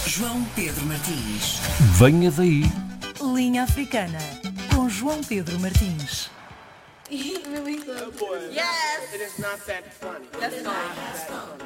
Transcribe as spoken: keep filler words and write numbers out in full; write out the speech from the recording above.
João Pedro Martins. Venha daí. Linha Africana, com João Pedro Martins. Really good. Yes! It is not that funny. That's not.